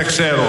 σε ξέρω.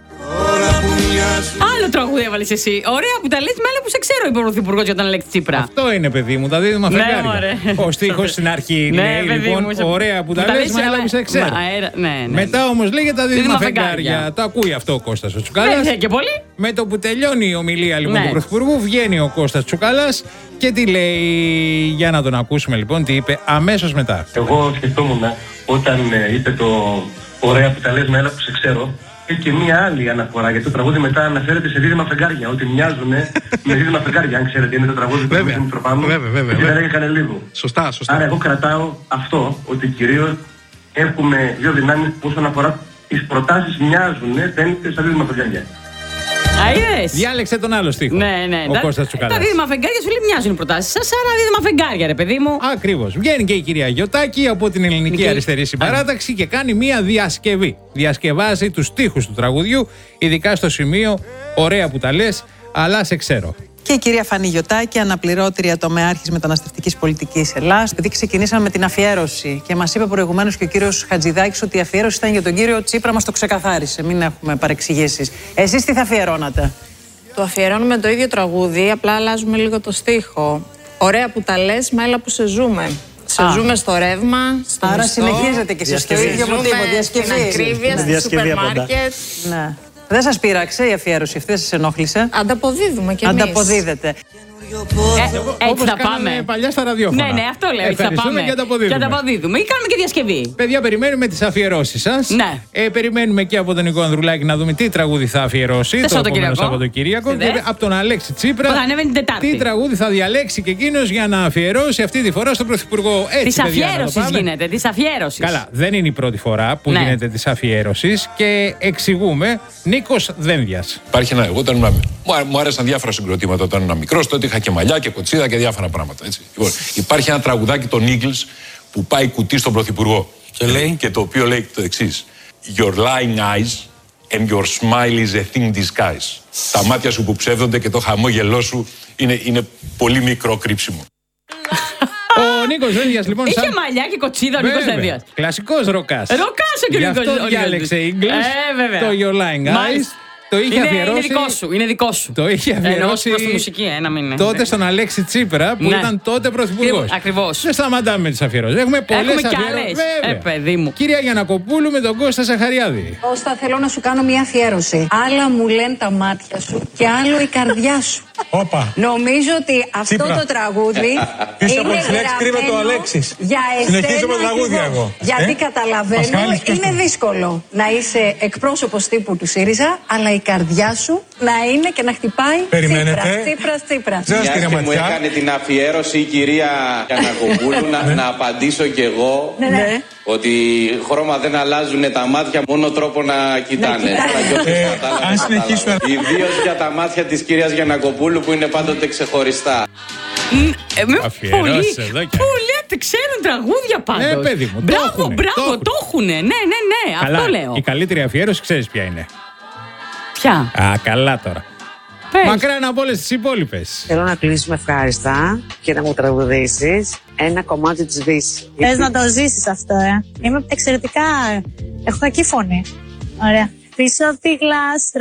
Άλλο τραγούδι έβαλες εσύ. Ωραία που τα λες, με άλλα που σε ξέρω, είπε ο Πρωθυπουργός όταν έλεγε Τσίπρα. Αυτό είναι, παιδί μου, τα δίδυμα φεγγάρια. Ο στίχος στην αρχή λέει λοιπόν: ωραία που τα λες, με άλλα που σε ξέρω. Μετά όμως λέει για τα δίδυμα φεγγάρια. Το ακούει αυτό ο Κώστας ο Τσουκάλας. Και πολύ. Με το που τελειώνει η ομιλία λοιπόν του Πρωθυπουργού, βγαίνει ο Κώστας Τσουκάλας και τι λέει. Για να τον ακούσουμε λοιπόν, τι είπε αμέσως μετά. Εγώ σκεφτόμουν όταν είπε το ωραία που τα λες, με άλλα που σε ξέρω. Έχει και μία άλλη αναφορά, γιατί το τραγούδι μετά αναφέρεται σε δίδυμα φεγγάρια. Ότι μοιάζουν με δίδυμα φεγγάρια. Αν ξέρετε, είναι το τραγούδι του Μητροπάνου. Βέβαια. Δεν έκανε λίγο. Σωστά. Άρα, εγώ κρατάω αυτό, ότι κυρίως έχουμε δύο δυνάμεις που όσον αφορά τις προτάσεις μοιάζουν, φαίνεται σαν δίδυμα φεγγάρια. Διάλεξε τον άλλο στίχο. Ναι. Ο Κώστας Τσουκάλας. Τα δίδυμα φεγγάρια σου λέει μοιάζουν οι προτάσεις σας, άρα δίδυμα φεγγάρια, ρε παιδί μου. Ακριβώς. Βγαίνει και η κυρία Γιωτάκη από την Ελληνική Αριστερή Συμπαράταξη και κάνει μία διασκευή. Διασκευάζει τους στίχους του τραγουδιού, ειδικά στο σημείο ωραία που τα λες, αλλά σε ξέρω. Και η κυρία Φανή Γιωτάκη, αναπληρώτρια τομεάρχης μεταναστευτικής πολιτικής Ελλάδας. Επειδή ξεκινήσαμε με την αφιέρωση και μας είπε προηγουμένως και ο κύριος Χατζηδάκης ότι η αφιέρωση ήταν για τον κύριο Τσίπρα, μας το ξεκαθάρισε. Μην έχουμε παρεξηγήσεις. Εσείς τι θα αφιερώνατε? Το αφιερώνουμε το ίδιο τραγούδι, απλά αλλάζουμε λίγο το στίχο. Ωραία που τα λες, μα έλα που σε ζούμε. Σε ζούμε στο ρεύμα, στο άρα μισθό. Συνεχίζετε και εσείς στο ίδιο μοτίβο, διασκευή. Στην ακρίβεια, στη σούπερ μάρκετ. Ναι. Δεν σας πείραξε η αφιέρωση αυτή, δεν σας ενόχλησε? Ανταποδίδουμε κι εμείς. Ανταποδίδετε. Έτσι θα πάμε. Παλιά στα ραδιόφωνα. Ναι, αυτό λέω. Έτσι θα πάμε. Και ανταποδίδουμε. Ή κάνουμε και διασκευή. Παιδιά, περιμένουμε τις αφιερώσεις σας. Ναι. Περιμένουμε και από τον Νικό Ανδρουλάκη να δούμε τι τραγούδι θα αφιερώσει το επόμενο Σαββατοκύριακο. Και από τον Αλέξη Τσίπρα τι τραγούδι θα διαλέξει και εκείνος για να αφιερώσει αυτή τη φορά στον Πρωθυπουργό. Τη αφιέρωση γίνεται. Τη αφιέρωση. Καλά, δεν είναι η πρώτη φορά που γίνεται τη αφιέρωση και εξηγούμε. Νίκος Δένδιας. Υπάρχει ένα. Εγώ μου άρεσαν διάφορα συγκροτήματα όταν ήμουν μικρός. Τότε είχα και μαλλιά και κοτσίδα και διάφορα πράγματα. Έτσι. Λοιπόν, υπάρχει ένα τραγουδάκι των Eagles που πάει κουτί στον Πρωθυπουργό. Και το οποίο λέει το εξής. Your lying eyes and your smile is a thin disguise. Τα μάτια σου που ψεύδονται και το χαμόγελό σου είναι πολύ μικρό κρύψιμο. Ο Νίκος Δένδιας λοιπόν. Είχε μαλλιά και κοτσίδα ο Νίκος Δένδιας. Κλασικός ροκάς. Ροκάς ο Νίκος Δένδιας. Αυτό διάλεξε English. Το Your lying eyes. Το είχε αφιερώσει. Είναι δικό σου. Το είχε αφιερώσει. Προς τη μουσική, να μην είναι. Τότε στον Αλέξη Τσίπρα που ήταν τότε πρωθυπουργός. Ακριβώς. Δεν σταματάμε με τις αφιερώσεις. Έχουμε πολλές αφιερώσεις. Παιδί μου. Κυρία Γιαννακοπούλου με τον Κώστα Ζαχαριάδη. Κώστα, θέλω να σου κάνω μια αφιέρωση. Άλλα μου λένε τα μάτια σου και άλλο η καρδιά σου. Όπα. Νομίζω ότι αυτό το τραγούδι είναι γραμμένο για εσένα. Γιατί καταλαβαίνω, είναι δύσκολο να είσαι εκπρόσωπος τύπου του ΣΥΡΙΖΑ, αλλά η καρδιά σου να είναι και να χτυπάει Τσίπρα. Μια και μου έκανε την αφιέρωση η κυρία Γιαννακοπούλου, να απαντήσω κι εγώ. Ότι χρώμα δεν αλλάζουν τα μάτια, μόνο τρόπο να κοιτάνε. Αν συνεχίσουμε. Ιδίως για τα μάτια της κυρίας Γιαννακοπούλου που είναι πάντοτε ξεχωριστά. Πολλοί ξέρουν τραγούδια πάντως. Ναι, παιδί μου. Μπράβο, το έχουνε. Ναι, αυτό λέω. Η καλύτερη αφιέρωση ξέρεις ποια είναι? Ποια? Καλά τώρα. Μακράν από όλες τις υπόλοιπες. Θέλω να κλείσουμε ευχάριστα και να μου τραγουδήσεις ένα κομμάτι της Δύσης. Θες να το ζήσεις αυτό, Είμαι εξαιρετικά. Έχω κακή φωνή. Ωραία. Πίσω από τη γλάστρα.